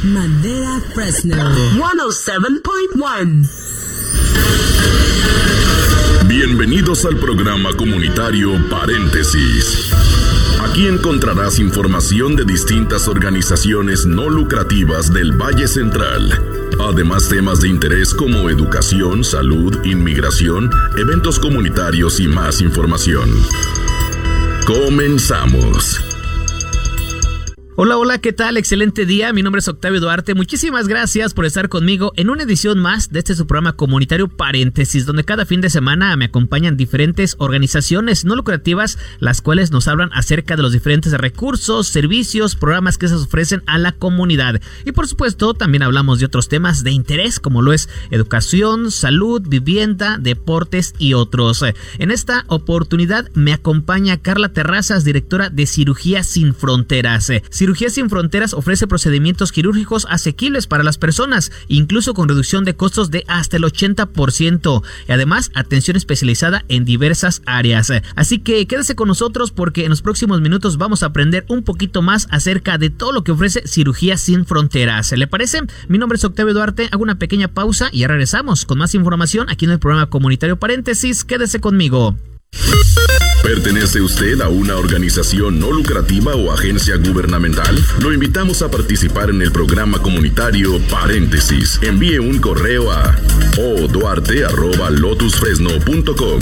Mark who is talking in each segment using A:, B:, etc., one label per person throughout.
A: Madera Fresno 107.1.
B: Bienvenidos al programa comunitario Paréntesis. Aquí encontrarás información de distintas organizaciones no lucrativas del Valle Central. Además, temas de interés como educación, salud, inmigración, eventos comunitarios y más información. Comenzamos.
C: Hola, hola, ¿qué tal? Excelente día, mi nombre es Octavio Duarte, muchísimas gracias por estar conmigo en una edición más de su programa comunitario Paréntesis, donde cada fin de semana me acompañan diferentes organizaciones no lucrativas, las cuales nos hablan acerca de los diferentes recursos, servicios, programas que se ofrecen a la comunidad. Y por supuesto, también hablamos de otros temas de interés, como lo es educación, salud, vivienda, deportes y otros. En esta oportunidad me acompaña Carla Terrazas, directora de Cirugía Sin Fronteras. Cirugía Sin Fronteras ofrece procedimientos quirúrgicos asequibles para las personas, incluso con reducción de costos de hasta el 80%, y además atención especializada en diversas áreas. Así que quédese con nosotros porque en los próximos minutos vamos a aprender un poquito más acerca de todo lo que ofrece Cirugía Sin Fronteras. ¿Le parece? Mi nombre es Octavio Duarte, hago una pequeña pausa y ya regresamos con más información aquí en el programa comunitario Paréntesis. Quédese conmigo.
B: ¿Pertenece usted a una organización no lucrativa o agencia gubernamental? Lo invitamos a participar en el programa comunitario Paréntesis. Envíe un correo a oduarte@lotusfresno.com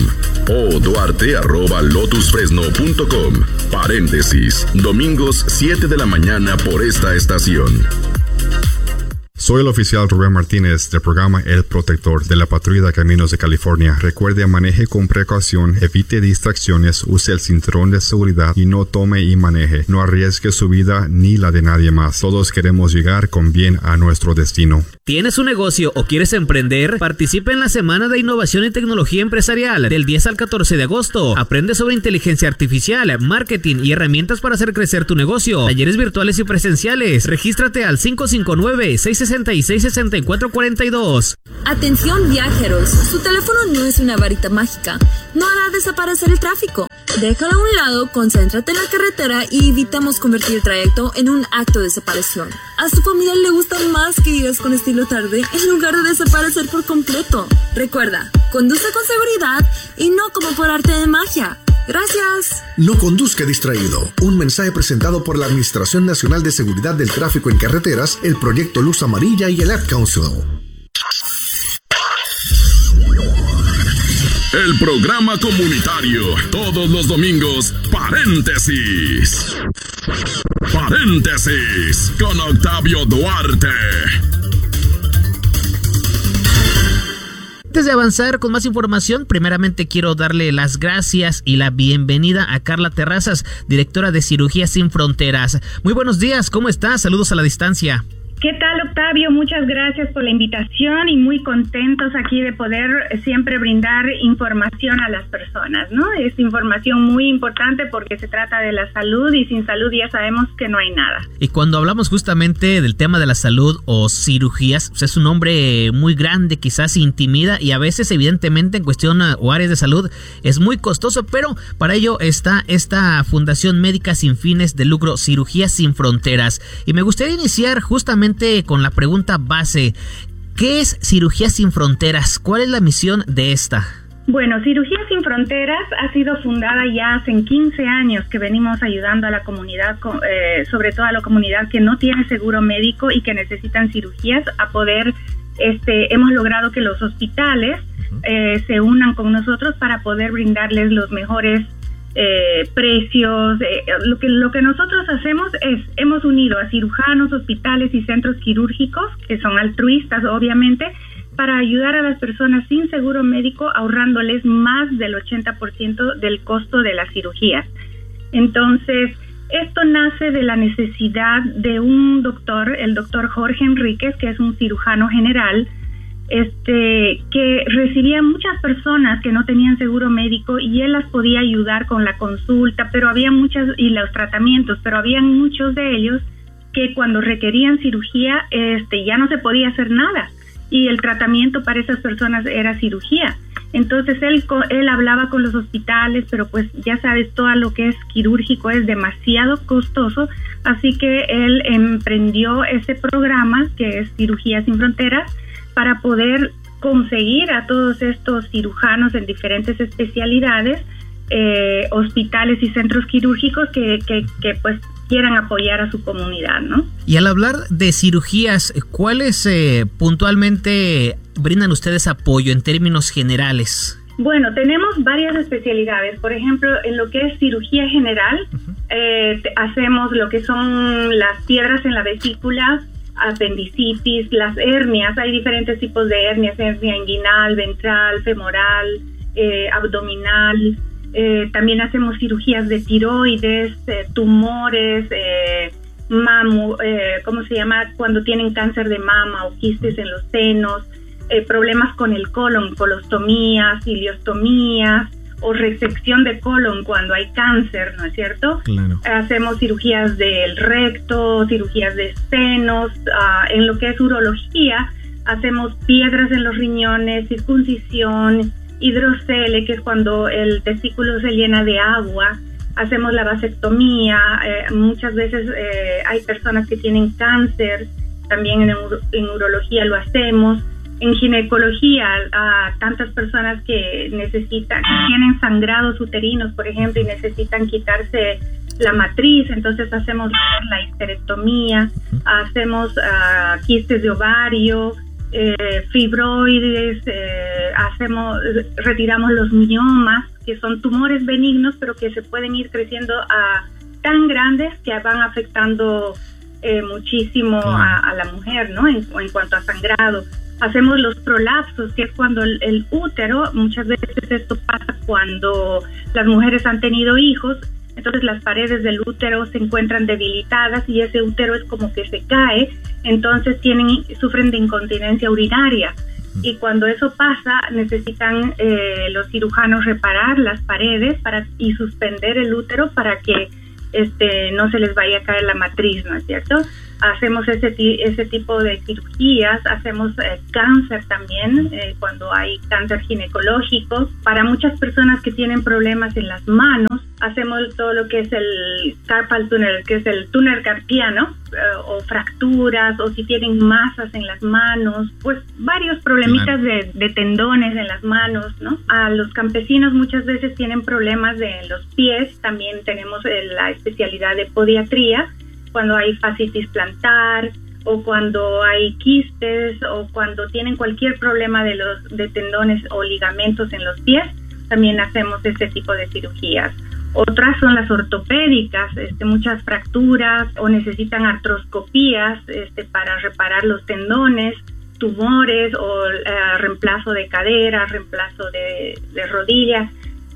B: oduarte@lotusfresno.com. Paréntesis, domingos 7 de la mañana por esta estación.
D: Soy el oficial Rubén Martínez del programa El Protector de la Patrulla de Caminos de California. Recuerde, maneje con precaución, evite distracciones, use el cinturón de seguridad y no tome y maneje. No arriesgue su vida ni la de nadie más. Todos queremos llegar con bien a nuestro destino.
C: ¿Tienes un negocio o quieres emprender? Participa en la Semana de Innovación y Tecnología Empresarial del 10 al 14 de agosto. Aprende sobre inteligencia artificial, marketing y herramientas para hacer crecer tu negocio. Talleres virtuales y presenciales. Regístrate al 559-666-6442.
E: Atención viajeros, su teléfono no es una varita mágica, no hará desaparecer el tráfico. Déjalo a un lado, concéntrate en la carretera y evitamos convertir el trayecto en un acto de separación. A su familia le gusta más que llegues con estilo tarde en lugar de desaparecer por completo. Recuerda, conduce con seguridad y no como por arte de magia. Gracias.
F: No conduzca distraído. Un mensaje presentado por la Administración Nacional de Seguridad del Tráfico en Carreteras, el Proyecto Luz Amarilla y el Ad Council.
B: El programa comunitario, todos los domingos, Paréntesis. Paréntesis, con Octavio Duarte.
C: Antes de avanzar con más información, primeramente quiero darle las gracias y la bienvenida a Carla Terrazas, directora de Cirugía Sin Fronteras. Muy buenos días, ¿cómo estás? Saludos a la distancia.
G: ¿Qué tal, Octavio? Muchas gracias por la invitación y muy contentos aquí de poder siempre brindar información a las personas, ¿no? Es información muy importante porque se trata de la salud y sin salud ya sabemos que no hay nada.
C: Y cuando hablamos justamente del tema de la salud o cirugías, pues es un nombre muy grande, quizás intimida y a veces evidentemente en cuestión o áreas de salud es muy costoso, pero para ello está esta Fundación Médica Sin Fines de Lucro, Cirugía Sin Fronteras. Y me gustaría iniciar justamente con la pregunta base. ¿Qué es Cirugía Sin Fronteras? ¿Cuál es la misión de esta?
G: Bueno, Cirugía Sin Fronteras ha sido fundada ya hace 15 años que venimos ayudando a la comunidad, sobre todo a la comunidad que no tiene seguro médico y que necesitan cirugías, a poder, hemos logrado que los hospitales se unan con nosotros para poder brindarles los mejores precios. Lo que nosotros hacemos es, hemos unido a cirujanos, hospitales y centros quirúrgicos, que son altruistas obviamente, para ayudar a las personas sin seguro médico, ahorrándoles más del 80% del costo de las cirugías. Entonces, esto nace de la necesidad de un doctor, el doctor Jorge Enríquez, que es un cirujano general, que recibía muchas personas que no tenían seguro médico y él las podía ayudar con la consulta, pero había muchas, y los tratamientos, pero había muchos de ellos que cuando requerían cirugía, ya no se podía hacer nada y el tratamiento para esas personas era cirugía. Entonces él hablaba con los hospitales, pero pues ya sabes, todo lo que es quirúrgico es demasiado costoso, así que él emprendió ese programa que es Cirugía Sin Fronteras para poder conseguir a todos estos cirujanos en diferentes especialidades, hospitales y centros quirúrgicos que pues quieran apoyar a su comunidad, ¿no?
C: Y al hablar de cirugías, ¿cuáles puntualmente brindan ustedes apoyo en términos generales?
G: Bueno, tenemos varias especialidades. Por ejemplo, en lo que es cirugía general, hacemos lo que son las piedras en la vesícula, apendicitis, las hernias. Hay diferentes tipos de hernias: hernia inguinal, ventral, femoral, abdominal. También hacemos cirugías de tiroides, tumores, ¿cómo se llama? Cuando tienen cáncer de mama o quistes en los senos, problemas con el colon, colostomías, ileostomías o resección de colon cuando hay cáncer, ¿no es cierto?
C: Claro.
G: Hacemos cirugías del recto, cirugías de senos. En lo que es urología, hacemos piedras en los riñones, circuncisión, hidrocele, que es cuando el testículo se llena de agua. Hacemos la vasectomía. Muchas veces hay personas que tienen cáncer, también en urología lo hacemos. En ginecología, a tantas personas que tienen sangrados uterinos, por ejemplo, y necesitan quitarse la matriz, entonces hacemos la histerectomía, hacemos quistes de ovario, fibroides, retiramos los miomas, que son tumores benignos, pero que se pueden ir creciendo a tan grandes que van afectando muchísimo a la mujer, ¿no? En cuanto a sangrado. Hacemos los prolapsos, que es cuando el útero, muchas veces esto pasa cuando las mujeres han tenido hijos, entonces las paredes del útero se encuentran debilitadas y ese útero es como que se cae, entonces sufren de incontinencia urinaria. Y cuando eso pasa, necesitan los cirujanos reparar las paredes y suspender el útero para que no se les vaya a caer la matriz, ¿no es cierto? Hacemos ese tipo de cirugías. Hacemos cáncer también, cuando hay cáncer ginecológico. Para muchas personas que tienen problemas en las manos, hacemos todo lo que es el carpal tunnel, que es el túnel carpiano, o fracturas, o si tienen masas en las manos, pues varios problemitas de tendones en las manos, ¿no? A los campesinos muchas veces tienen problemas de los pies. También tenemos la especialidad de podiatría, cuando hay fascitis plantar, o cuando hay quistes, o cuando tienen cualquier problema de tendones o ligamentos en los pies, también hacemos ese tipo de cirugías. Otras son las ortopédicas, muchas fracturas, o necesitan artroscopías para reparar los tendones, tumores, o reemplazo de cadera, reemplazo de rodillas.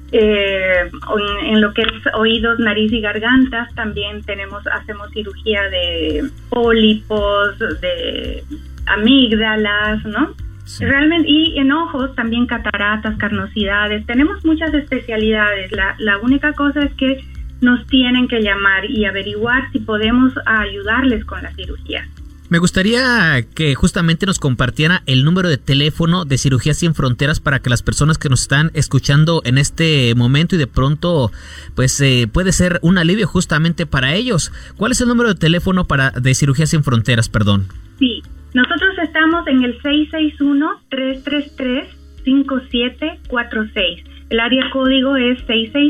G: En lo que es oídos, nariz y gargantas, también hacemos cirugía de pólipos, de amígdalas, ¿no? Sí. Realmente, y en ojos también cataratas, carnosidades. Tenemos muchas especialidades. La única cosa es que nos tienen que llamar y averiguar si podemos ayudarles con la cirugía.
C: Me gustaría que justamente nos compartiera el número de teléfono de Cirugía Sin Fronteras para que las personas que nos están escuchando en este momento y de pronto pues puede ser un alivio justamente para ellos. ¿Cuál es el número de teléfono de Cirugía Sin Fronteras, perdón?
G: Sí, nosotros estamos en el 661-333-5746. El área código es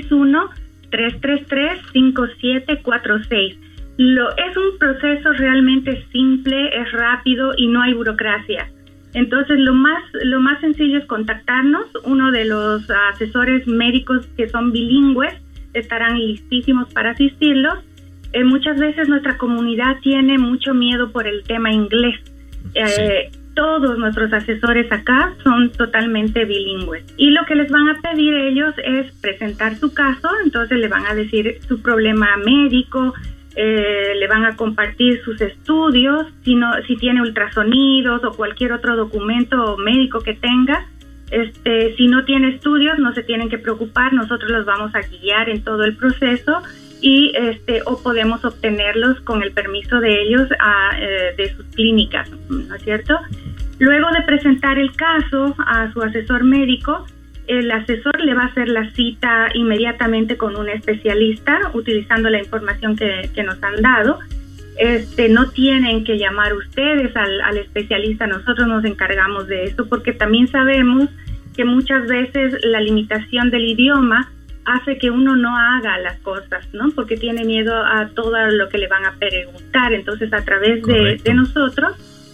G: 661-333-5746. Es un proceso realmente simple, es rápido y no hay burocracia. Entonces lo más sencillo es contactarnos. Uno de los asesores médicos que son bilingües estarán listísimos para asistirlos. Muchas veces nuestra comunidad tiene mucho miedo por el tema inglés. Sí. Todos nuestros asesores acá son totalmente bilingües. Y lo que les van a pedir ellos es presentar su caso. Entonces le van a decir su problema médico, le van a compartir sus estudios, si tiene ultrasonidos o cualquier otro documento médico que tenga. Si no tiene estudios, no se tienen que preocupar, nosotros los vamos a guiar en todo el proceso y o podemos obtenerlos con el permiso de ellos de sus clínicas, ¿no es cierto? Luego de presentar el caso a su asesor médico, el asesor le va a hacer la cita inmediatamente con un especialista utilizando la información que nos han dado. No tienen que llamar ustedes al especialista, nosotros nos encargamos de eso, porque también sabemos que muchas veces la limitación del idioma hace que uno no haga las cosas, ¿no? Porque tiene miedo a todo lo que le van a preguntar. Entonces, a través de nosotros,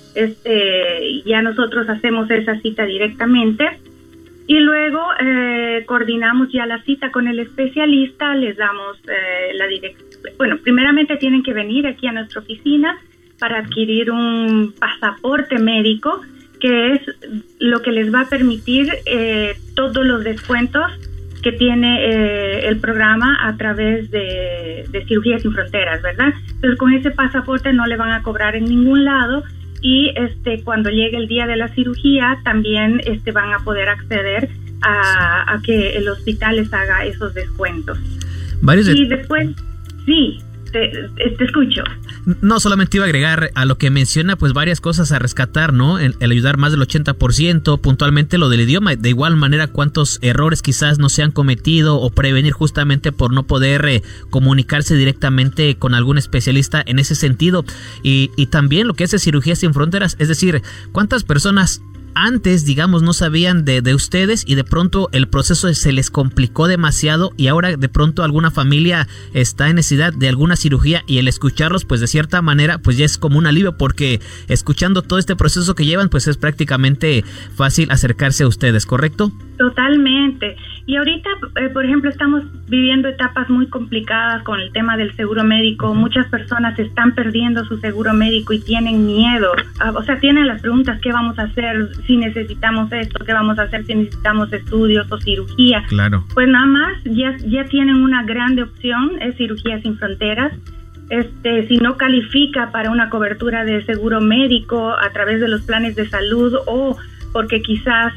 G: ya nosotros hacemos esa cita directamente y luego coordinamos ya la cita con el especialista, les damos la dirección. Bueno, primeramente tienen que venir aquí a nuestra oficina para adquirir un pasaporte médico, que es lo que les va a permitir todos los descuentos que tiene el programa a través de Cirugías Sin Fronteras, ¿verdad? Entonces, con ese pasaporte no le van a cobrar en ningún lado y cuando llegue el día de la cirugía también van a poder acceder a que el hospital les haga esos descuentos. Y después, sí, te escucho.
C: No, solamente iba a agregar a lo que menciona, pues varias cosas a rescatar, ¿no? El ayudar más del 80%, puntualmente lo del idioma, de igual manera cuántos errores quizás no se han cometido o prevenir justamente por no poder comunicarse directamente con algún especialista en ese sentido. Y también lo que hace Cirugías Sin Fronteras, es decir, cuántas personas antes, digamos, no sabían de ustedes y de pronto el proceso se les complicó demasiado y ahora de pronto alguna familia está en necesidad de alguna cirugía y el escucharlos, pues de cierta manera, pues ya es como un alivio, porque escuchando todo este proceso que llevan, pues es prácticamente fácil acercarse a ustedes, ¿correcto?
G: Totalmente. Y ahorita, por ejemplo, estamos viviendo etapas muy complicadas con el tema del seguro médico. Muchas personas están perdiendo su seguro médico y tienen miedo. O sea, tienen las preguntas, ¿qué vamos a hacer si necesitamos esto? ¿Qué vamos a hacer si necesitamos estudios o cirugía?
C: Claro.
G: Pues nada más, ya tienen una grande opción, es Cirugías Sin Fronteras. Si no califica para una cobertura de seguro médico a través de los planes de salud o porque quizás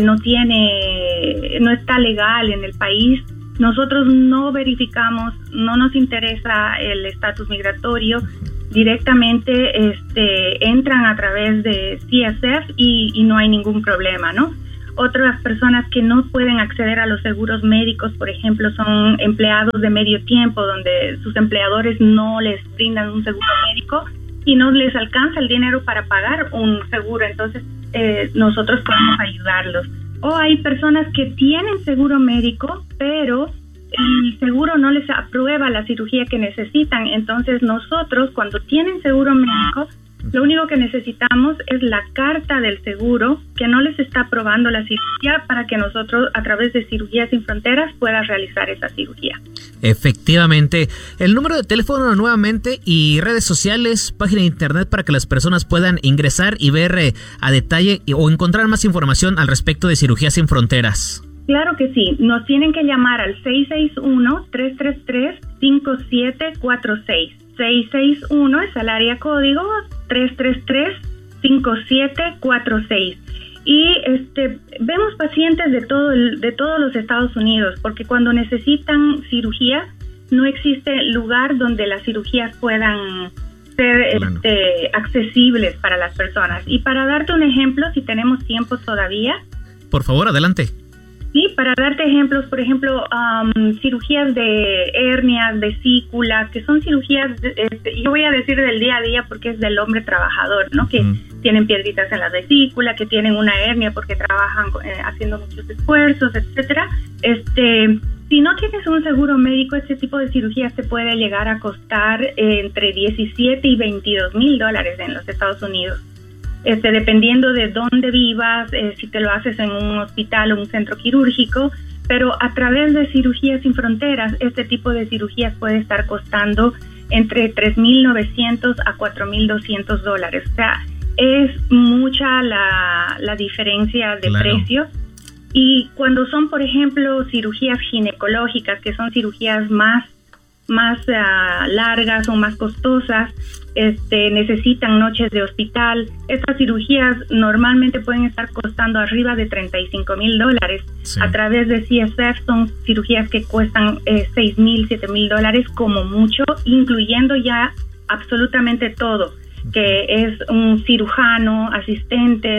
G: no está legal en el país, nosotros no verificamos, no nos interesa el estatus migratorio, directamente entran a través de CSF y no hay ningún problema, ¿no? Otras personas que no pueden acceder a los seguros médicos, por ejemplo, son empleados de medio tiempo, donde sus empleadores no les brindan un seguro médico y no les alcanza el dinero para pagar un seguro, entonces nosotros podemos ayudarlos. O hay personas que tienen seguro médico, pero el seguro no les aprueba la cirugía que necesitan, entonces nosotros, cuando tienen seguro médico, lo único que necesitamos es la carta del seguro que no les está aprobando la cirugía para que nosotros, a través de Cirugías Sin Fronteras, pueda realizar esa cirugía.
C: Efectivamente. El número de teléfono nuevamente y redes sociales, página de internet para que las personas puedan ingresar y ver a detalle o encontrar más información al respecto de Cirugías Sin Fronteras.
G: Claro que sí. Nos tienen que llamar al 661-333-5746. 661 es el área código 333-5746. Y vemos pacientes de todos los Estados Unidos, porque cuando necesitan cirugía no existe lugar donde las cirugías puedan ser accesibles para las personas. Y para darte un ejemplo, si tenemos tiempo todavía.
C: Por favor, adelante.
G: Sí, para darte ejemplos, por ejemplo, cirugías de hernias, vesícula, que son cirugías, yo voy a decir del día a día porque es del hombre trabajador, ¿no? Que tienen piedritas en la vesícula, que tienen una hernia porque trabajan haciendo muchos esfuerzos, etcétera. Si no tienes un seguro médico, este tipo de cirugías te puede llegar a costar entre $17,000 y $22,000 en los Estados Unidos. Dependiendo de dónde vivas, si te lo haces en un hospital o un centro quirúrgico, pero a través de Cirugías Sin Fronteras, este tipo de cirugías puede estar costando entre $3,900 a $4,200. O sea, es mucha la diferencia de precios. Y cuando son, por ejemplo, cirugías ginecológicas, que son cirugías más largas o más costosas, necesitan noches de hospital. Estas cirugías normalmente pueden estar costando arriba de $35,000. Sí. A través de CSF son cirugías que cuestan $6,000, $7,000 como mucho, incluyendo ya absolutamente todo, que es un cirujano, asistentes,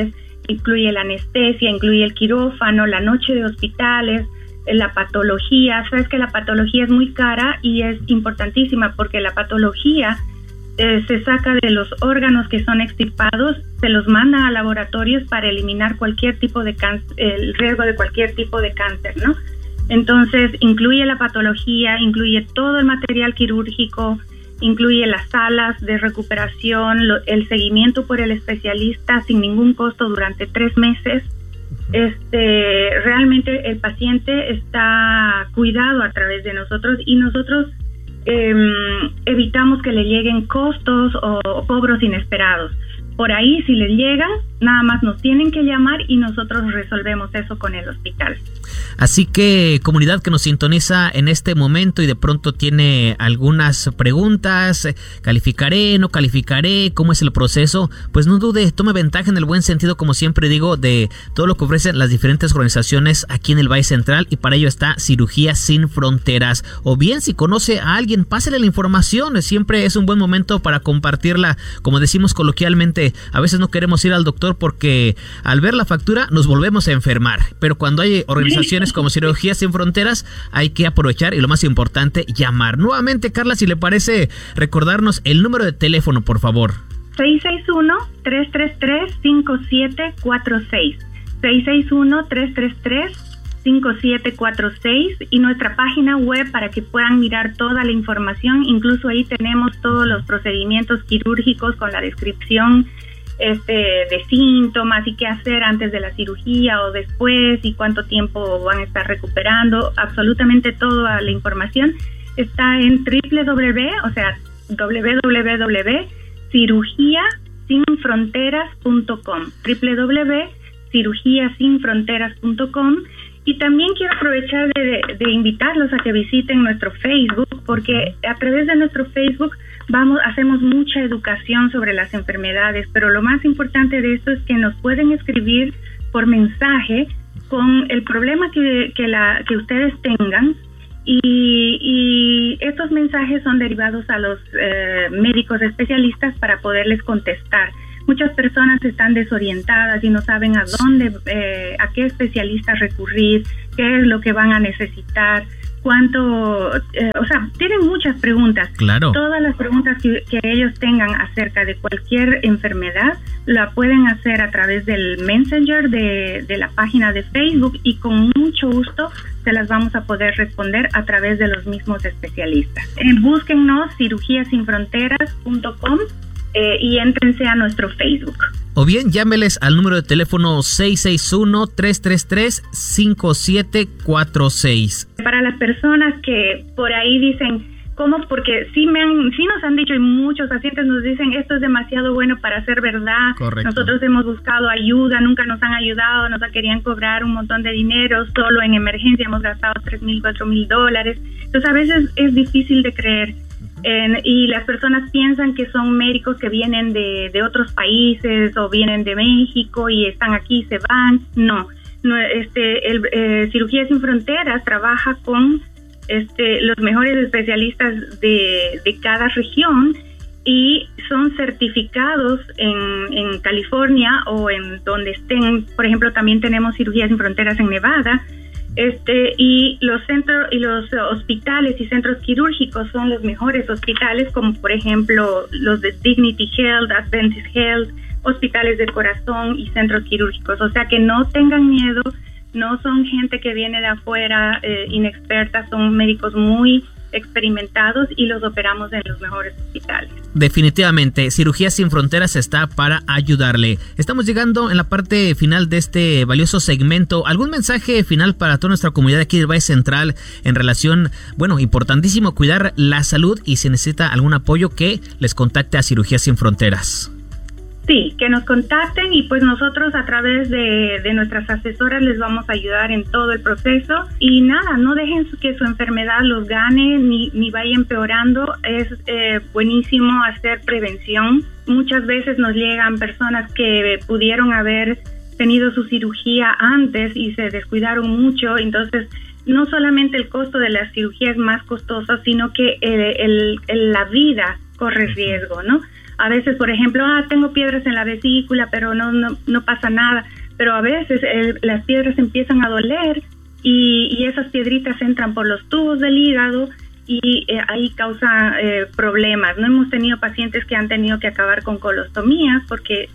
G: incluye la anestesia, incluye el quirófano, la noche de hospitales, la patología. Sabes que la patología es muy cara y es importantísima porque la patología se saca de los órganos que son extirpados, se los manda a laboratorios para eliminar cualquier tipo de cáncer, el riesgo de cualquier tipo de cáncer, ¿no? Entonces, incluye la patología, incluye todo el material quirúrgico, incluye las salas de recuperación, el seguimiento por el especialista sin ningún costo durante 3 meses. Realmente el paciente está cuidado a través de nosotros y nosotros evitamos que le lleguen costos o cobros inesperados. Por ahí, si les llegan, nada más nos tienen que llamar y nosotros resolvemos eso con el hospital.
C: Así que, comunidad que nos sintoniza en este momento y de pronto tiene algunas preguntas, ¿calificaré, no calificaré? ¿Cómo es el proceso? Pues no dude, tome ventaja en el buen sentido, como siempre digo, de todo lo que ofrecen las diferentes organizaciones aquí en el Valle Central, y para ello está Cirugía Sin Fronteras. O bien, si conoce a alguien, pásele la información, siempre es un buen momento para compartirla. Como decimos coloquialmente, a veces no queremos ir al doctor porque al ver la factura nos volvemos a enfermar, pero cuando hay organizaciones como Cirugía Sin Fronteras hay que aprovechar y lo más importante, llamar. Nuevamente, Carla, si le parece recordarnos el número de teléfono, por favor.
G: 661-333-5746. 661-333-5746 y nuestra página web para que puedan mirar toda la información. Incluso ahí tenemos todos los procedimientos quirúrgicos con la descripción de síntomas y qué hacer antes de la cirugía o después y cuánto tiempo van a estar recuperando. Absolutamente toda la información está en www.cirugiasinfronteras.com, www.cirugiasinfronteras.com. Y también quiero aprovechar de invitarlos a que visiten nuestro Facebook, porque a través de nuestro Facebook hacemos mucha educación sobre las enfermedades, pero lo más importante de esto es que nos pueden escribir por mensaje con el problema que ustedes tengan, y estos mensajes son derivados a los médicos especialistas para poderles contestar. Muchas personas están desorientadas y no saben a qué especialista recurrir, qué es lo que van a necesitar, tienen muchas preguntas.
C: Claro.
G: Todas las preguntas que ellos tengan acerca de cualquier enfermedad la pueden hacer a través del Messenger de la página de Facebook y con mucho gusto se las vamos a poder responder a través de los mismos especialistas. Búsquennos cirugiasinfronteras.com y éntrense a nuestro Facebook.
C: O bien llámeles al número de teléfono 661-333-5746.
G: Para las personas que por ahí dicen, ¿cómo? Porque sí nos han dicho, y muchos pacientes nos dicen, esto es demasiado bueno para ser verdad.
C: Correcto.
G: Nosotros hemos buscado ayuda, nunca nos han ayudado, nos querían cobrar un montón de dinero, solo en emergencia hemos gastado $3,000, $4,000. Entonces a veces es difícil de creer. Y las personas piensan que son médicos que vienen de otros países o vienen de México y están aquí y se van. No, Cirugía Sin Fronteras trabaja con los mejores especialistas de cada región y son certificados en California o en donde estén. Por ejemplo, también tenemos Cirugía Sin Fronteras en Nevada. Y los centros y los hospitales y centros quirúrgicos son los mejores hospitales, como por ejemplo los de Dignity Health, Adventist Health, hospitales del corazón y centros quirúrgicos. O sea que no tengan miedo, no son gente que viene de afuera inexperta, son médicos muy experimentados y los operamos en los mejores hospitales.
C: Definitivamente, Cirugía Sin Fronteras está para ayudarle. Estamos llegando en la parte final de este valioso segmento. ¿Algún mensaje final para toda nuestra comunidad aquí del Valle Central en relación, importantísimo, cuidar la salud, y si necesita algún apoyo, que les contacte a Cirugía Sin Fronteras?
G: Sí, que nos contacten y pues nosotros a través de nuestras asesoras les vamos a ayudar en todo el proceso. Y nada, no dejen que su enfermedad los gane ni vaya empeorando. Es buenísimo hacer prevención. Muchas veces nos llegan personas que pudieron haber tenido su cirugía antes y se descuidaron mucho. Entonces, no solamente el costo de la cirugía es más costoso, sino que la vida corre riesgo, ¿no? A veces, por ejemplo, tengo piedras en la vesícula, pero no pasa nada. pero a veces las piedras empiezan a doler y esas piedritas entran por los tubos del hígado y ahí causa problemas. No hemos tenido pacientes que han tenido que acabar con colostomías porque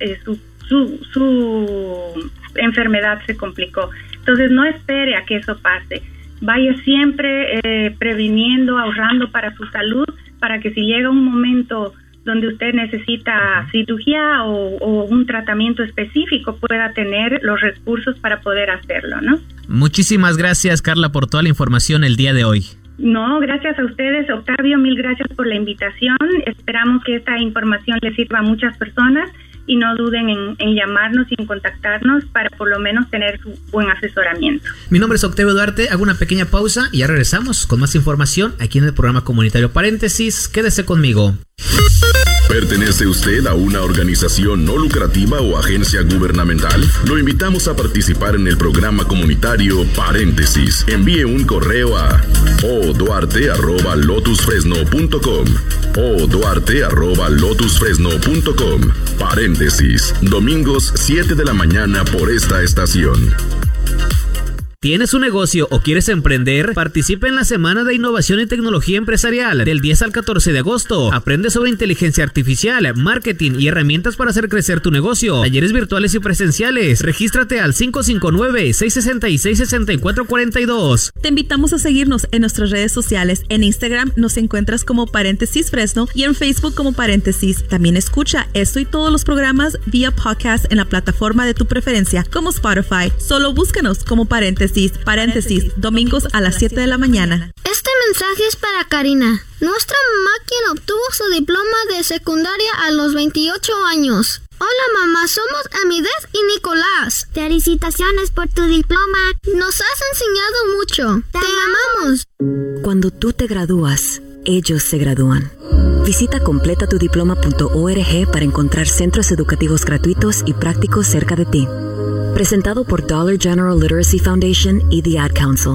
G: su enfermedad se complicó. Entonces no espere a que eso pase. Vaya siempre previniendo, ahorrando para su salud, para que si llega un momento donde usted necesita cirugía o un tratamiento específico, pueda tener los recursos para poder hacerlo, ¿no?
C: Muchísimas gracias, Carla, por toda la información el día de hoy.
G: No, gracias a ustedes, Octavio, mil gracias por la invitación. Esperamos que esta información le sirva a muchas personas y no duden en llamarnos y en contactarnos para por lo menos tener su buen asesoramiento.
C: Mi nombre es Octavio Duarte, hago una pequeña pausa y ya regresamos con más información aquí en el programa comunitario Paréntesis. Quédese conmigo.
B: ¿Pertenece usted a una organización no lucrativa o agencia gubernamental? Lo invitamos a participar en el programa comunitario Paréntesis. Envíe un correo a oduarte@lotusfresno.com oduarte@lotusfresno.com. Paréntesis, domingos 7 de la mañana por esta estación.
C: ¿Tienes un negocio o quieres emprender? Participa en la Semana de Innovación y Tecnología Empresarial del 10 al 14 de agosto. Aprende sobre inteligencia artificial, marketing y herramientas para hacer crecer tu negocio. Talleres virtuales y presenciales. Regístrate al 559-666-6442.
A: Te invitamos a seguirnos en nuestras redes sociales. En Instagram nos encuentras como Paréntesis Fresno y en Facebook como Paréntesis. También escucha esto y todos los programas vía podcast en la plataforma de tu preferencia como Spotify. Solo búscanos como Paréntesis, domingos a las 7 de la mañana.
H: Este mensaje es para Karina. Nuestra mamá quien obtuvo su diploma de secundaria a los 28 años. Hola mamá, somos Amidez y Nicolás.
I: Felicitaciones por tu diploma.
H: Nos has enseñado mucho. Te amamos.
J: Cuando tú te gradúas, ellos se gradúan. Visita completatudiploma.org para encontrar centros educativos gratuitos y prácticos cerca de ti. Presentado por Dollar General Literacy Foundation y The Ad Council.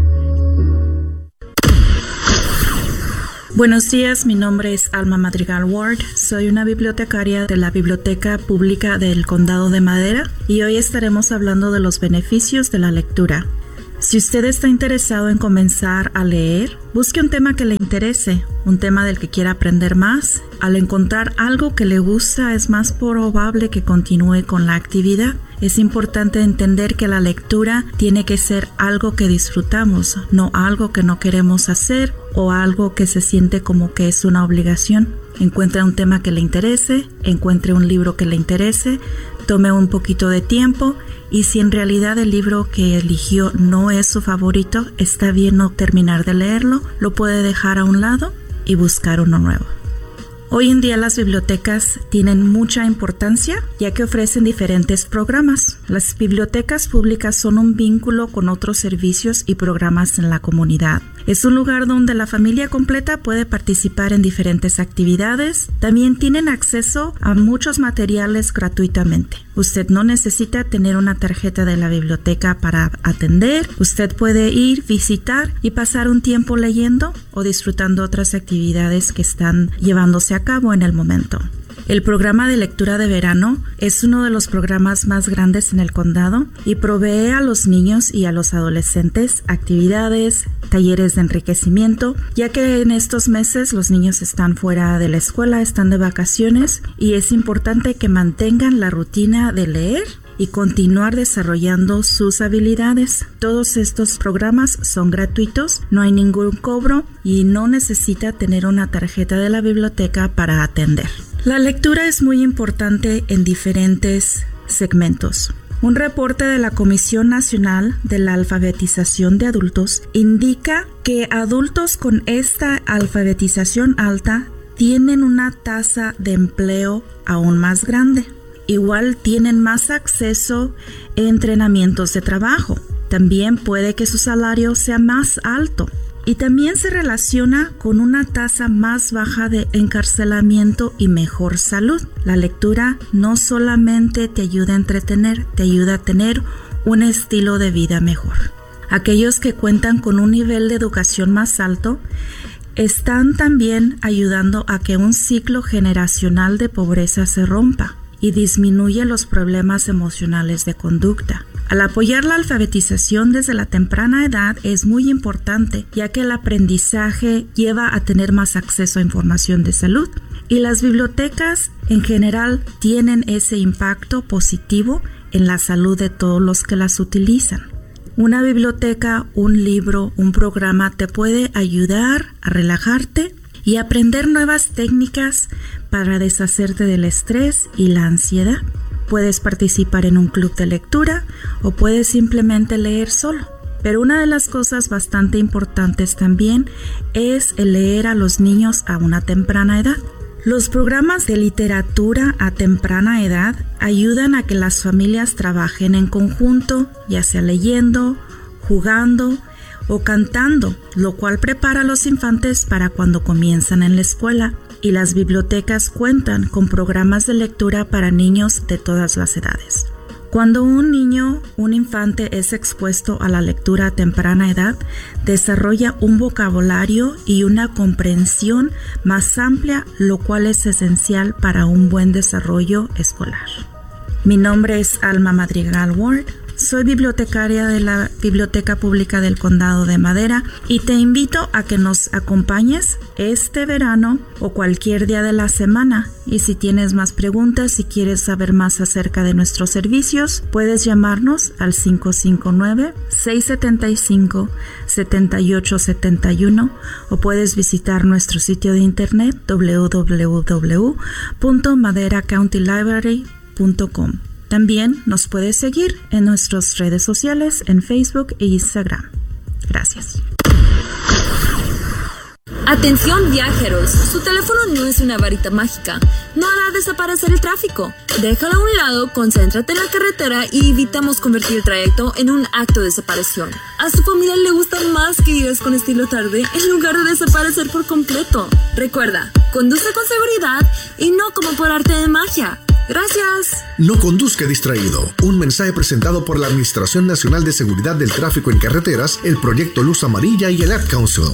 K: Buenos días, mi nombre es Alma Madrigal Ward, soy una bibliotecaria de la Biblioteca Pública del Condado de Madera y hoy estaremos hablando de los beneficios de la lectura. Si usted está interesado en comenzar a leer, busque un tema que le interese, un tema del que quiera aprender más. Al encontrar algo que le gusta, es más probable que continúe con la actividad. Es importante entender que la lectura tiene que ser algo que disfrutamos, no algo que no queremos hacer o algo que se siente como que es una obligación. Encuentre un tema que le interese, encuentre un libro que le interese, tome un poquito de tiempo y si en realidad el libro que eligió no es su favorito, está bien no terminar de leerlo, lo puede dejar a un lado y buscar uno nuevo. Hoy en día las bibliotecas tienen mucha importancia ya que ofrecen diferentes programas. Las bibliotecas públicas son un vínculo con otros servicios y programas en la comunidad. Es un lugar donde la familia completa puede participar en diferentes actividades. También tienen acceso a muchos materiales gratuitamente. Usted no necesita tener una tarjeta de la biblioteca para atender. Usted puede ir, visitar y pasar un tiempo leyendo o disfrutando otras actividades que están llevándose a cabo en el momento. El programa de lectura de verano es uno de los programas más grandes en el condado y provee a los niños y a los adolescentes actividades, talleres de enriquecimiento, ya que en estos meses los niños están fuera de la escuela, están de vacaciones y es importante que mantengan la rutina de leer y continuar desarrollando sus habilidades. Todos estos programas son gratuitos, no hay ningún cobro y no necesita tener una tarjeta de la biblioteca para atender. La lectura es muy importante en diferentes segmentos. Un reporte de la Comisión Nacional de la Alfabetización de Adultos indica que adultos con esta alfabetización alta tienen una tasa de empleo aún más grande. Igual tienen más acceso a entrenamientos de trabajo. También puede que su salario sea más alto. Y también se relaciona con una tasa más baja de encarcelamiento y mejor salud. La lectura no solamente te ayuda a entretener, te ayuda a tener un estilo de vida mejor. Aquellos que cuentan con un nivel de educación más alto están también ayudando a que un ciclo generacional de pobreza se rompa. y disminuye los problemas emocionales de conducta. Al apoyar la alfabetización desde la temprana edad es muy importante, ya que el aprendizaje lleva a tener más acceso a información de salud. Y las bibliotecas en general tienen ese impacto positivo en la salud de todos los que las utilizan. Una biblioteca, un libro, un programa te puede ayudar a relajarte y aprender nuevas técnicas para deshacerte del estrés y la ansiedad. Puedes participar en un club de lectura o puedes simplemente leer solo. Pero una de las cosas bastante importantes también es el leer a los niños a una temprana edad. Los programas de literatura a temprana edad ayudan a que las familias trabajen en conjunto, ya sea leyendo, jugando o cantando, lo cual prepara a los infantes para cuando comienzan en la escuela. Y las bibliotecas cuentan con programas de lectura para niños de todas las edades. Cuando un infante es expuesto a la lectura a temprana edad, desarrolla un vocabulario y una comprensión más amplia, lo cual es esencial para un buen desarrollo escolar. Mi nombre es Alma Madrigal Ward. Soy bibliotecaria de la Biblioteca Pública del Condado de Madera y te invito a que nos acompañes este verano o cualquier día de la semana. Y si tienes más preguntas, si quieres saber más acerca de nuestros servicios, puedes llamarnos al 559-675-7871 o puedes visitar nuestro sitio de internet www.maderacountylibrary.com. También nos puedes seguir en nuestras redes sociales en Facebook e Instagram. Gracias.
E: Atención viajeros, su teléfono no es una varita mágica, no hará desaparecer el tráfico. Déjalo a un lado, concéntrate en la carretera y evitamos convertir el trayecto en un acto de desaparición. A su familia le gusta más que vivas con estilo tarde en lugar de desaparecer por completo. Recuerda, conduce con seguridad y no como por arte de magia. Gracias.
F: No conduzca distraído. Un mensaje presentado por la Administración Nacional de Seguridad del Tráfico en Carreteras, el Proyecto Luz Amarilla y el Ad Council.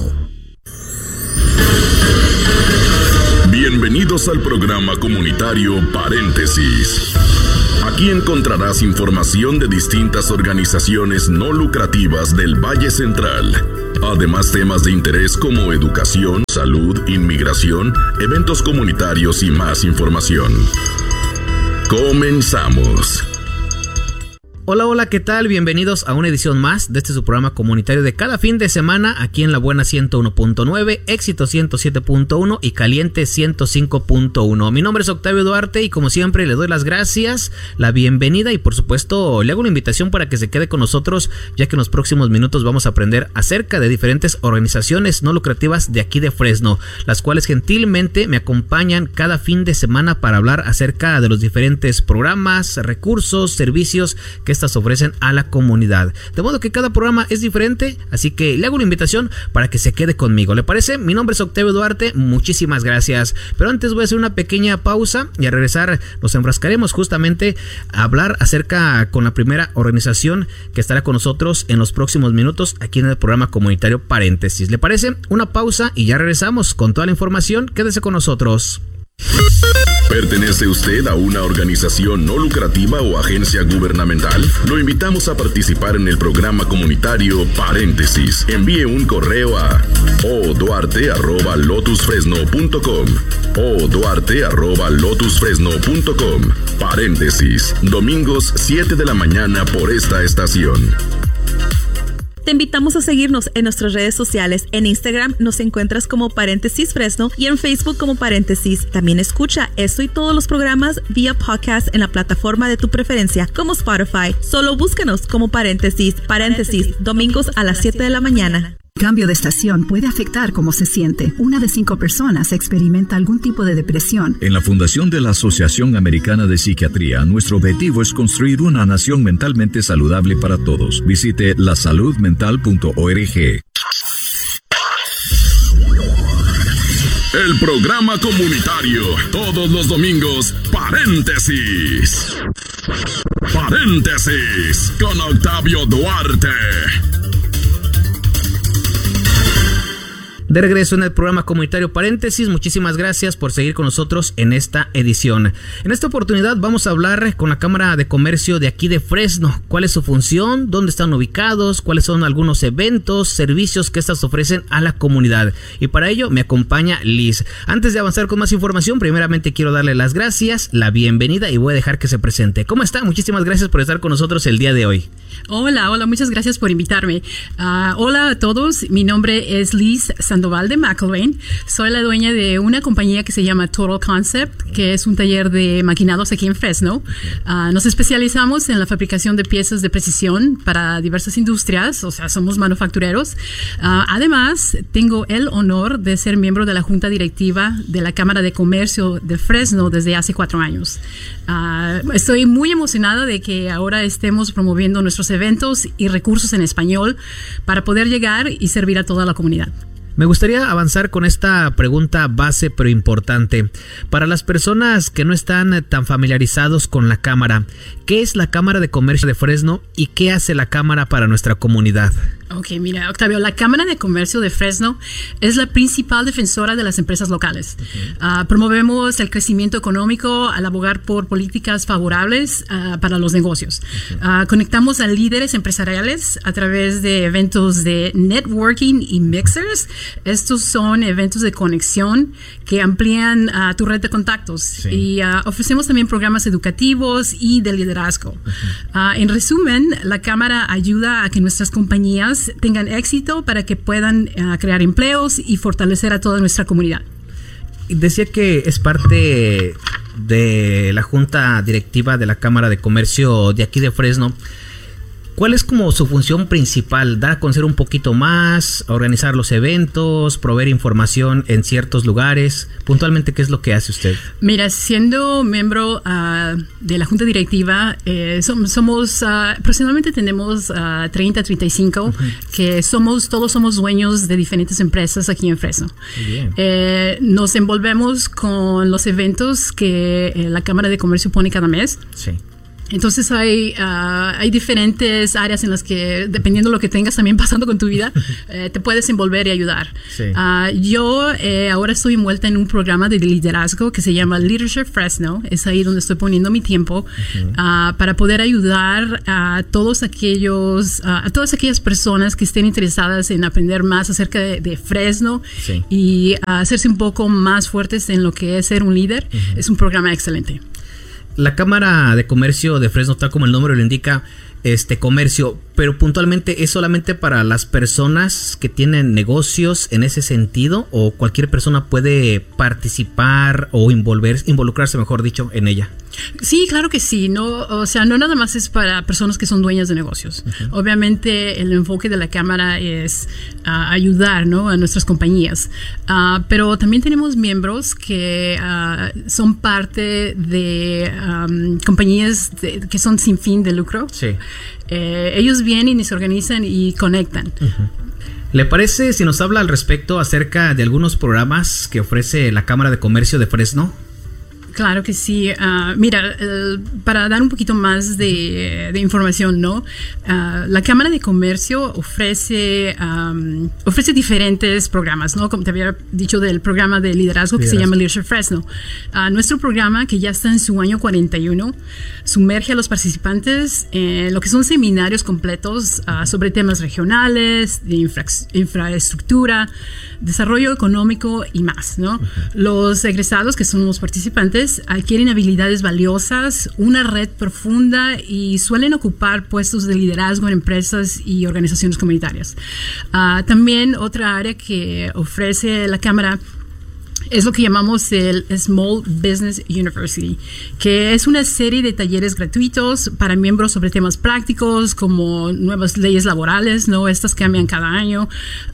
B: Bienvenidos al programa comunitario Paréntesis. Aquí encontrarás información de distintas organizaciones no lucrativas del Valle Central. Además, temas de interés como educación, salud, inmigración, eventos comunitarios y más información. Comenzamos.
C: Hola, ¿qué tal? Bienvenidos a una edición más de su programa comunitario de cada fin de semana aquí en La Buena 101.9, Éxito 107.1 y Caliente 105.1. Mi nombre es Octavio Duarte y como siempre le doy las gracias, la bienvenida y por supuesto le hago una invitación para que se quede con nosotros, ya que en los próximos minutos vamos a aprender acerca de diferentes organizaciones no lucrativas de aquí de Fresno, las cuales gentilmente me acompañan cada fin de semana para hablar acerca de los diferentes programas, recursos, servicios que estas ofrecen a la comunidad. De modo que cada programa es diferente, así que le hago una invitación para que se quede conmigo. ¿Le parece? Mi nombre es Octavio Duarte, muchísimas gracias. Pero antes voy a hacer una pequeña pausa y al regresar nos enfrascaremos justamente a hablar acerca con la primera organización que estará con nosotros en los próximos minutos aquí en el programa comunitario Paréntesis. ¿Le parece? Una pausa y ya regresamos con toda la información. Quédese con nosotros.
B: ¿Pertenece usted a una organización no lucrativa o agencia gubernamental? Lo invitamos a participar en el programa comunitario Paréntesis. Envíe un correo a oduarte@lotusfresno.com oduarte@lotusfresno.com. Paréntesis, domingos 7 de la mañana por esta estación.
A: Te invitamos a seguirnos en nuestras redes sociales. En Instagram nos encuentras como Paréntesis Fresno y en Facebook como Paréntesis. También escucha esto y todos los programas vía podcast en la plataforma de tu preferencia, como Spotify. Solo búscanos como Paréntesis. Paréntesis, domingos a las 7 de la mañana.
L: Cambio de estación puede afectar cómo se siente. 1 de 5 personas experimenta algún tipo de depresión.
M: En la Fundación de la Asociación Americana de Psiquiatría, nuestro objetivo es construir una nación mentalmente saludable para todos. Visite lasaludmental.org.
B: El programa comunitario, todos los domingos, Paréntesis. Paréntesis, con Octavio Duarte.
C: De regreso en el programa comunitario Paréntesis, muchísimas gracias por seguir con nosotros en esta edición. En esta oportunidad vamos a hablar con la Cámara de Comercio de aquí de Fresno. ¿Cuál es su función? ¿Dónde están ubicados? ¿Cuáles son algunos eventos, servicios que estas ofrecen a la comunidad? Y para ello me acompaña Liz. Antes de avanzar con más información, primeramente quiero darle las gracias, la bienvenida y voy a dejar que se presente. ¿Cómo está? Muchísimas gracias por estar con nosotros el día de hoy.
N: Hola, muchas gracias por invitarme. Hola a todos, mi nombre es Liz Sandoval de McElwain. Soy la dueña de una compañía que se llama Total Concept, que es un taller de maquinados aquí en Fresno. Nos especializamos en la fabricación de piezas de precisión para diversas industrias, o sea, somos manufactureros. Además, tengo el honor de ser miembro de la Junta Directiva de la Cámara de Comercio de Fresno desde hace 4 años. Estoy muy emocionada de que ahora estemos promoviendo nuestros eventos y recursos en español para poder llegar y servir a toda la comunidad.
C: Me gustaría avanzar con esta pregunta base pero importante. Para las personas que no están tan familiarizados con la Cámara, ¿qué es la Cámara de Comercio de Fresno y qué hace la Cámara para nuestra comunidad?
N: Ok, mira, Octavio, la Cámara de Comercio de Fresno es la principal defensora de las empresas locales. Promovemos el crecimiento económico al abogar por políticas favorables para los negocios. Conectamos a líderes empresariales a través de eventos de networking y mixers. Estos son eventos de conexión que amplían tu red de contactos. Sí. Y ofrecemos también programas educativos y de liderazgo. En resumen, la Cámara ayuda a que nuestras compañías tengan éxito para que puedan crear empleos y fortalecer a toda nuestra comunidad.
C: Decía que es parte de la Junta Directiva de la Cámara de Comercio de aquí de Fresno. ¿Cuál es como su función principal? ¿Dar a conocer un poquito más? ¿Organizar los eventos? ¿Proveer información en ciertos lugares? Puntualmente, ¿qué es lo que hace usted?
N: Mira, siendo miembro de la Junta Directiva, somos personalmente tenemos 30, 35, que todos somos dueños de diferentes empresas aquí en Fresno. Bien. Nos envolvemos con los eventos que la Cámara de Comercio pone cada mes. Sí. Entonces hay diferentes áreas en las que, dependiendo de lo que tengas también pasando con tu vida, te puedes envolver y ayudar. Sí. Yo ahora estoy envuelta en un programa de liderazgo que se llama Leadership Fresno. Es ahí donde estoy poniendo mi tiempo para poder ayudar a todas aquellas personas que estén interesadas en aprender más acerca de Fresno. Sí. Y hacerse un poco más fuertes en lo que es ser un líder. Es un programa excelente.
C: La Cámara de Comercio de Fresno, tal como el nombre lo indica, comercio, pero puntualmente es solamente para las personas que tienen negocios en ese sentido, o cualquier persona puede participar o involucrarse, mejor dicho, en ella.
N: Sí, claro que sí. No nada más es para personas que son dueñas de negocios. Obviamente el enfoque de la Cámara es ayudar, ¿no?, a nuestras compañías. Pero también tenemos miembros que son parte de compañías que son sin fin de lucro. Sí. Ellos vienen y se organizan y conectan.
C: ¿Le parece si nos habla al respecto acerca de algunos programas que ofrece la Cámara de Comercio de Fresno?
N: Claro que sí. Mira, para dar un poquito más de información, ¿no? La Cámara de Comercio ofrece diferentes programas, ¿no? Como te había dicho, del programa de liderazgo que se llama Leadership Fresno. Nuestro programa, que ya está en su año 41, sumerge a los participantes en lo que son seminarios completos sobre temas regionales, de infraestructura, desarrollo económico y más, ¿no? Los egresados, que son los participantes, adquieren habilidades valiosas, una red profunda y suelen ocupar puestos de liderazgo en empresas y organizaciones comunitarias. También otra área que ofrece la Cámara es lo que llamamos el Small Business University, que es una serie de talleres gratuitos para miembros sobre temas prácticos como nuevas leyes laborales, ¿no? Estas cambian cada año,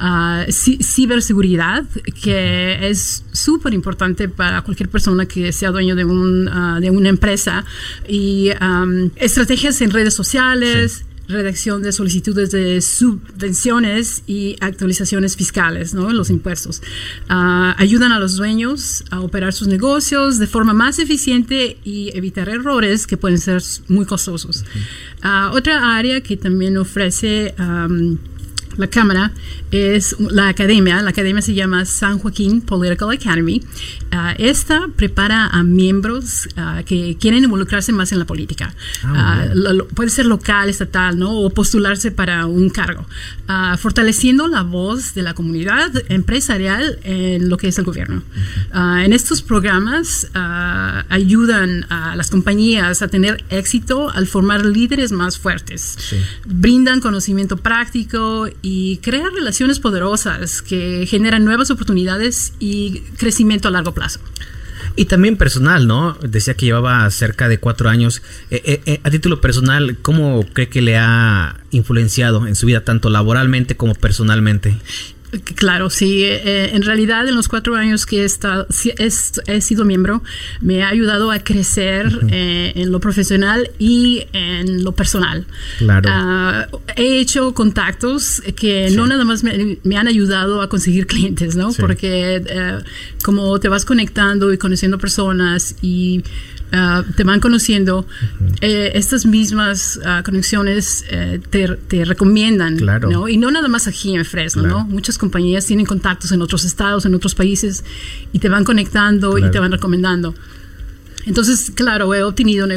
N: ciberseguridad, que es súper importante para cualquier persona que sea dueño de una empresa, y estrategias en redes sociales. Sí. Redacción de solicitudes de subvenciones y actualizaciones fiscales, ¿no? Los impuestos. Ayudan a los dueños a operar sus negocios de forma más eficiente y evitar errores que pueden ser muy costosos. Otra área que también ofrece la Cámara es la academia se llama San Joaquín Political Academy. Esta prepara a miembros que quieren involucrarse más en la política. Puede ser local, estatal, ¿no? O postularse para un cargo, fortaleciendo la voz de la comunidad empresarial en lo que es el gobierno. En estos programas ayudan a las compañías a tener éxito al formar líderes más fuertes. Sí. Brindan conocimiento práctico y crean relaciones poderosas que generan nuevas oportunidades y crecimiento a largo plazo.
C: Y también personal, ¿no? Decía que llevaba cerca de 4 años. A título personal, ¿cómo cree que le ha influenciado en su vida, tanto laboralmente como personalmente?
N: Claro, sí. En realidad, en los 4 años que he sido miembro, me ha ayudado a crecer en lo profesional y en lo personal. Claro. He hecho contactos que no nada más me han ayudado a conseguir clientes, ¿no? Sí. Porque como te vas conectando y conociendo personas y te van conociendo, estas mismas conexiones te recomiendan, claro, ¿no? Y no nada más aquí en Fresno, claro, ¿no? Muchas compañías tienen contactos en otros estados, en otros países, y te van conectando, claro, y te van recomendando. Entonces, claro, he obtenido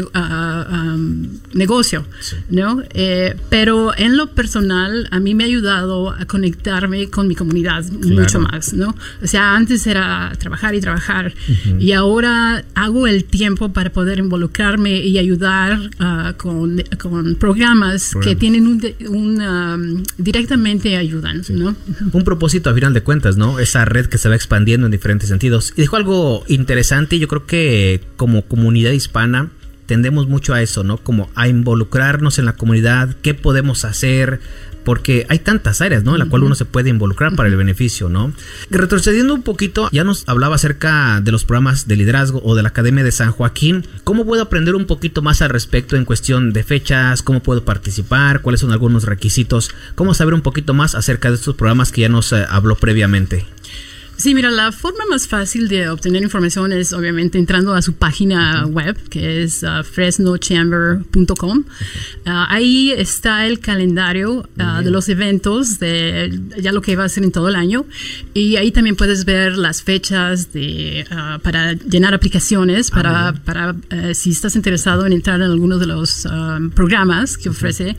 N: negocio, sí, ¿no? Pero en lo personal, a mí me ha ayudado a conectarme con mi comunidad, claro, mucho más, ¿no? O sea, antes era trabajar y trabajar, y ahora hago el tiempo para poder involucrarme y ayudar con programas que tienen directamente ayudan, sí, ¿no?
C: Un propósito a final de cuentas, ¿no? Esa red que se va expandiendo en diferentes sentidos. Y dijo algo interesante, yo creo que como comunidad hispana tendemos mucho a eso, ¿no? Como a involucrarnos en la comunidad, qué podemos hacer, porque hay tantas áreas, ¿no? En la cual uno se puede involucrar para el beneficio, ¿no? Retrocediendo un poquito, ya nos hablaba acerca de los programas de liderazgo o de la Academia de San Joaquín. ¿Cómo puedo aprender un poquito más al respecto en cuestión de fechas? ¿Cómo puedo participar? ¿Cuáles son algunos requisitos? ¿Cómo saber un poquito más acerca de estos programas que ya nos habló previamente?
N: Sí, mira, la forma más fácil de obtener información es obviamente entrando a su página web, que es fresnochamber.com. Ahí está el calendario de los eventos, de ya lo que va a ser en todo el año. Y ahí también puedes ver las fechas para llenar aplicaciones, para si estás interesado en entrar en alguno de los programas que ofrece.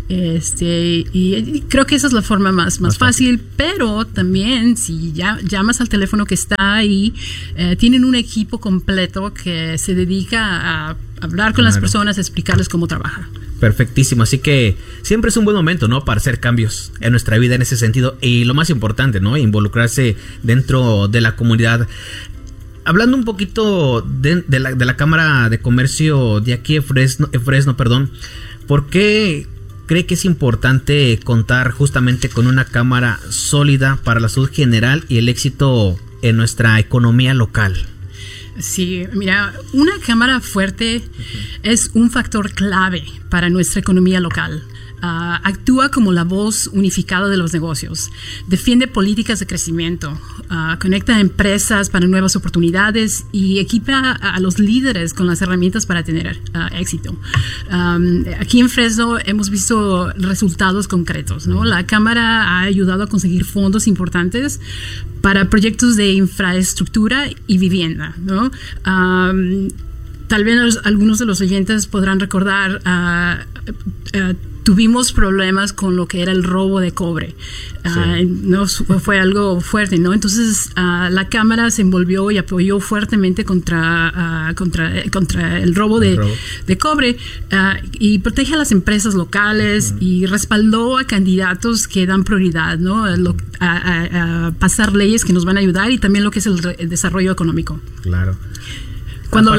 N: Y creo que esa es la forma más fácil, pero también si llamas al teléfono que está ahí, tienen un equipo completo que se dedica a hablar con las personas, a explicarles cómo trabaja.
C: Perfectísimo, así que siempre es un buen momento, ¿no? Para hacer cambios en nuestra vida en ese sentido, y lo más importante, ¿no? Involucrarse dentro de la comunidad. Hablando un poquito de la Cámara de Comercio de aquí de Fresno, ¿por qué cree que es importante contar justamente con una cámara sólida para la salud general y el éxito en nuestra economía local?
N: Sí, mira, una cámara fuerte es un factor clave para nuestra economía local. Actúa como la voz unificada de los negocios, defiende políticas de crecimiento, conecta a empresas para nuevas oportunidades y equipa a los líderes con las herramientas para tener éxito. Aquí en Fresno hemos visto resultados concretos, ¿no? La Cámara ha ayudado a conseguir fondos importantes para proyectos de infraestructura y vivienda, ¿no? Tal vez algunos de los oyentes podrán recordar, tuvimos problemas con lo que era el robo de cobre. Sí. No fue algo fuerte, ¿no? Entonces la Cámara se envolvió y apoyó fuertemente contra el robo de cobre, y protege a las empresas locales y respaldó a candidatos que dan prioridad, ¿no? A pasar leyes que nos van a ayudar, y también lo que es el desarrollo económico.
C: Claro.
N: Cuando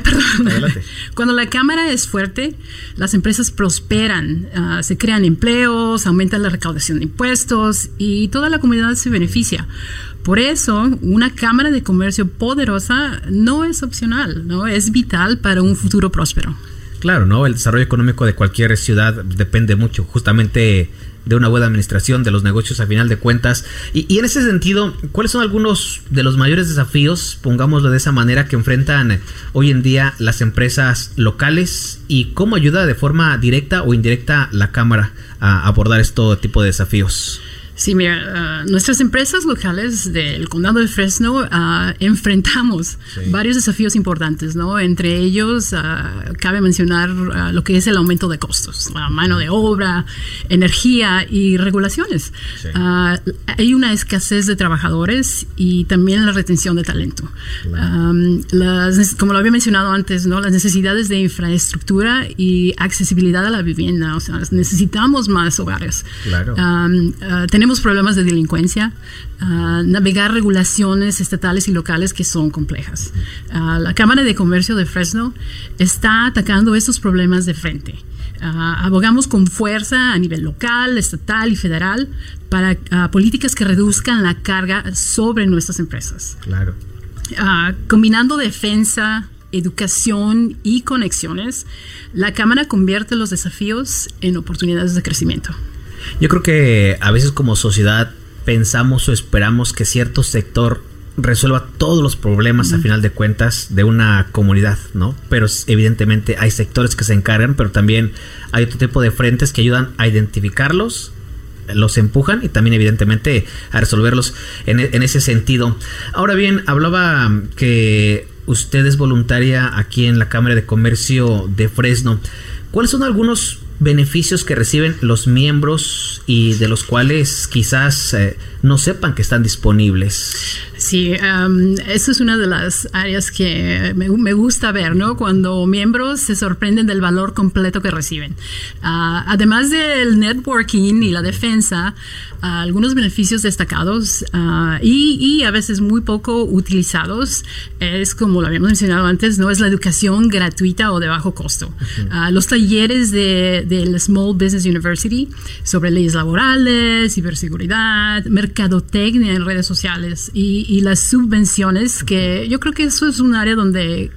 N: la Cámara es fuerte, las empresas prosperan, se crean empleos, aumenta la recaudación de impuestos y toda la comunidad se beneficia. Por eso, una Cámara de Comercio poderosa no es opcional, ¿no? Es vital para un futuro próspero.
C: Claro, ¿no? El desarrollo económico de cualquier ciudad depende mucho justamente de una buena administración de los negocios a final de cuentas. Y en ese sentido, ¿cuáles son algunos de los mayores desafíos, pongámoslo de esa manera, que enfrentan hoy en día las empresas locales, y cómo ayuda de forma directa o indirecta la Cámara a abordar este tipo de desafíos?
N: Sí, mira, nuestras empresas locales del condado de Fresno enfrentamos varios desafíos importantes, ¿no? Entre ellos cabe mencionar lo que es el aumento de costos, la mano de obra, energía y regulaciones. Sí. Hay una escasez de trabajadores y también la retención de talento. Claro. Como lo había mencionado antes, ¿no? Las necesidades de infraestructura y accesibilidad a la vivienda, o sea, necesitamos más hogares. Claro. Tenemos problemas de delincuencia, navegar regulaciones estatales y locales que son complejas. La Cámara de Comercio de Fresno está atacando estos problemas de frente. Abogamos con fuerza a nivel local, estatal y federal para políticas que reduzcan la carga sobre nuestras empresas.
C: Claro.
N: Combinando defensa, educación y conexiones, la Cámara convierte los desafíos en oportunidades de crecimiento.
C: Yo creo que a veces como sociedad pensamos o esperamos que cierto sector resuelva todos los problemas a final de cuentas de una comunidad, ¿no? Pero evidentemente hay sectores que se encargan, pero también hay otro tipo de frentes que ayudan a identificarlos, los empujan y también evidentemente a resolverlos en ese sentido. Ahora bien, hablaba que usted es voluntaria aquí en la Cámara de Comercio de Fresno. ¿Cuáles son algunos beneficios que reciben los miembros y de los cuales quizás no sepan que están disponibles?
N: Sí, eso es una de las áreas que me gusta ver, ¿no? Cuando miembros se sorprenden del valor completo que reciben. Además del networking y la defensa, algunos beneficios destacados y a veces muy poco utilizados es, como lo habíamos mencionado antes, ¿no? Es la educación gratuita o de bajo costo. Los talleres del Small Business University sobre leyes laborales, ciberseguridad, mercadotecnia en redes sociales y las subvenciones, que yo creo que eso es un área donde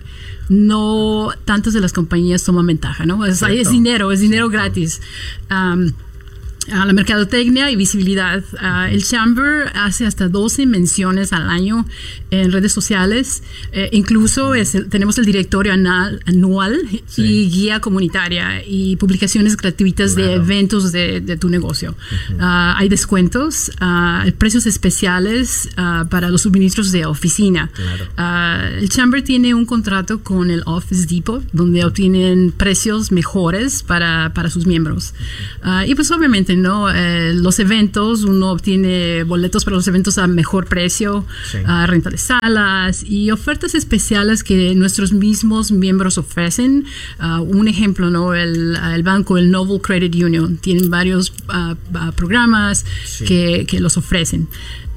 N: no tantas de las compañías toman ventaja, ¿no? Es dinero gratis. La mercadotecnia y visibilidad. El Chamber hace hasta 12 menciones al año en redes sociales. Incluso tenemos el directorio anual y guía comunitaria y publicaciones gratuitas de eventos de tu negocio. Hay descuentos, precios especiales para los suministros de oficina. El Chamber tiene un contrato con el Office Depot donde obtienen precios mejores para sus miembros. Y pues obviamente, ¿no? Los eventos, uno obtiene boletos para los eventos a mejor precio, renta de salas y ofertas especiales que nuestros mismos miembros ofrecen. Un ejemplo, ¿no? El banco, el Noble Credit Union, tienen varios programas que los ofrecen.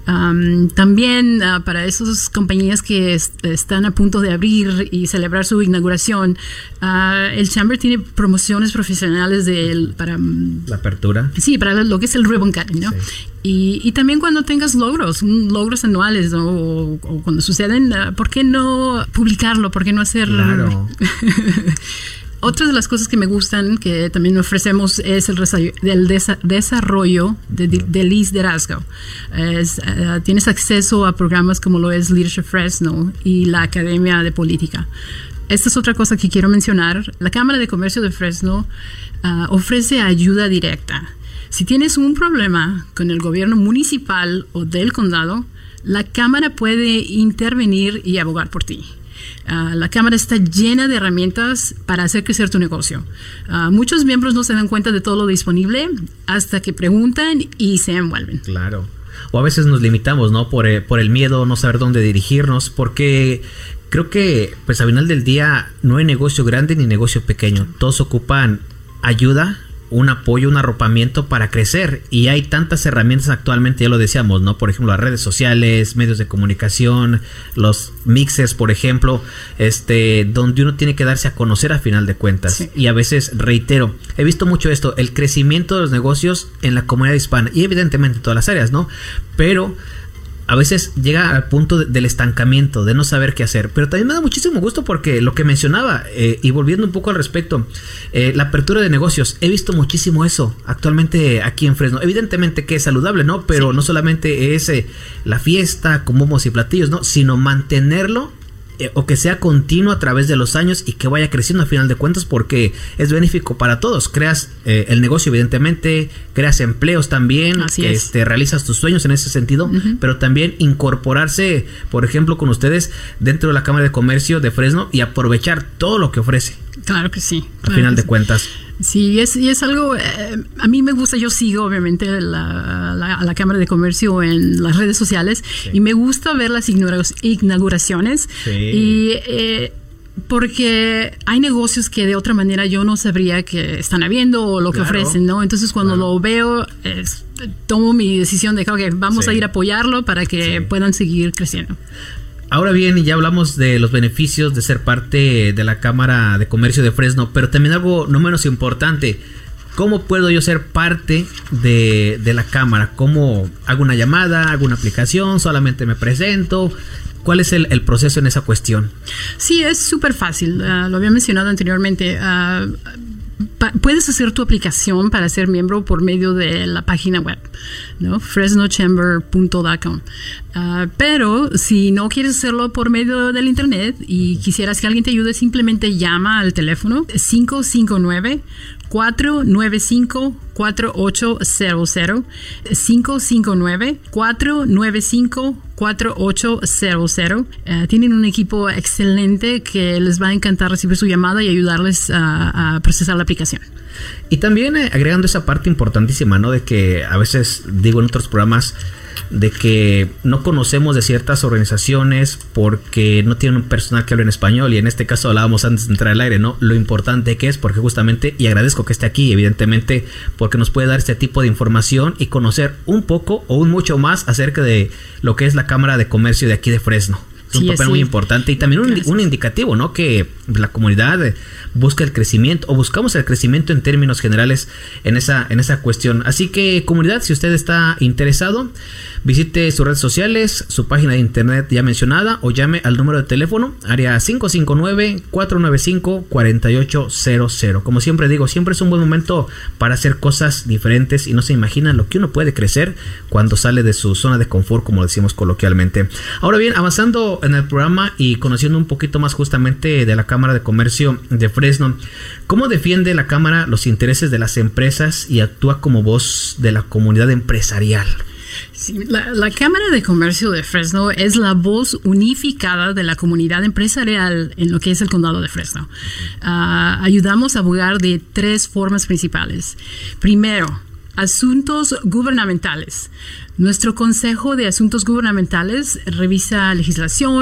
N: También para esas compañías que están a punto de abrir y celebrar su inauguración, el Chamber tiene promociones profesionales para la
C: apertura.
N: Sí, para lo que es el ribbon cutting, ¿no? Sí. Y también cuando tengas logros anuales, ¿no? o cuando suceden, ¿por qué no publicarlo? ¿Por qué no hacer?
C: Claro.
N: Otra de las cosas que me gustan, que también ofrecemos, es el desarrollo de liderazgo. Tienes acceso a programas como lo es Leadership Fresno y la Academia de Política. Esta es otra cosa que quiero mencionar. La Cámara de Comercio de Fresno ofrece ayuda directa. Si tienes un problema con el gobierno municipal o del condado, la Cámara puede intervenir y abogar por ti. La Cámara está llena de herramientas para hacer crecer tu negocio. Muchos miembros no se dan cuenta de todo lo disponible hasta que preguntan y se envuelven.
C: Claro. O a veces nos limitamos, ¿no? Por el miedo, no saber dónde dirigirnos, porque creo que pues al final del día no hay negocio grande ni negocio pequeño. Todos ocupan ayuda, un apoyo, un arropamiento para crecer, y hay tantas herramientas actualmente, ya lo decíamos, ¿no? Por ejemplo, las redes sociales, medios de comunicación, los mixes, por ejemplo, donde uno tiene que darse a conocer a final de cuentas. Sí. Y a veces, reitero, he visto mucho esto, el crecimiento de los negocios en la comunidad hispana y evidentemente en todas las áreas, ¿no? Pero a veces llega al punto del estancamiento, de no saber qué hacer. Pero también me da muchísimo gusto porque lo que mencionaba, y volviendo un poco al respecto, la apertura de negocios, he visto muchísimo eso actualmente aquí en Fresno. Evidentemente que es saludable, ¿no? Pero no solamente es la fiesta con bombos y platillos, ¿no? Sino mantenerlo o que sea continuo a través de los años y que vaya creciendo a final de cuentas, porque es benéfico para todos. Creas el negocio, evidentemente, creas empleos también, realizas tus sueños en ese sentido, pero también incorporarse, por ejemplo, con ustedes dentro de la Cámara de Comercio de Fresno y aprovechar todo lo que ofrece.
N: Claro que sí.
C: A final de cuentas.
N: Sí, es algo, a mí me gusta, yo sigo obviamente la Cámara de Comercio en las redes sociales, y me gusta ver las inauguraciones, y porque hay negocios que de otra manera yo no sabría que están habiendo o lo que ofrecen, ¿no? Entonces cuando lo veo, tomo mi decisión de que vamos a ir a apoyarlo para que puedan seguir creciendo.
C: Ahora bien, ya hablamos de los beneficios de ser parte de la Cámara de Comercio de Fresno, pero también algo no menos importante: ¿cómo puedo yo ser parte de la Cámara? ¿Cómo hago una llamada, hago una aplicación, solamente me presento? ¿Cuál es el proceso en esa cuestión?
N: Sí, es súper fácil. Lo había mencionado anteriormente. Puedes hacer tu aplicación para ser miembro por medio de la página web, ¿no? fresnochamber.com. Pero si no quieres hacerlo por medio del internet y quisieras que alguien te ayude, simplemente llama al teléfono 559-495-4800, 559-495-4800. Tienen un equipo excelente que les va a encantar recibir su llamada y ayudarles a procesar la aplicación.
C: Y también agregando esa parte importantísima, ¿no? De que a veces digo en otros programas de que no conocemos de ciertas organizaciones porque no tienen un personal que hable en español, y en este caso hablábamos antes de entrar al aire, ¿no? Lo importante que es, porque justamente, y agradezco que esté aquí, evidentemente, porque nos puede dar este tipo de información y conocer un poco o un mucho más acerca de lo que es la Cámara de Comercio de aquí de Fresno. Es un papel muy importante, y también un indicativo, ¿no? Que la comunidad busca el crecimiento, o buscamos el crecimiento en términos generales en esa cuestión. Así que, comunidad, si usted está interesado, visite sus redes sociales, su página de internet ya mencionada, o llame al número de teléfono, área 559-495-4800. Como siempre digo, siempre es un buen momento para hacer cosas diferentes, y no se imaginan lo que uno puede crecer cuando sale de su zona de confort, como decimos coloquialmente. Ahora bien, avanzando en el programa y conociendo un poquito más justamente de la Cámara de Comercio de Fresno, ¿cómo defiende la Cámara los intereses de las empresas y actúa como voz de la comunidad empresarial?
N: Sí, la Cámara de Comercio de Fresno es la voz unificada de la comunidad empresarial en lo que es el condado de Fresno. Ayudamos a abogar de 3 formas principales. Primero, asuntos gubernamentales. Nuestro Consejo de Asuntos Gubernamentales revisa legislación,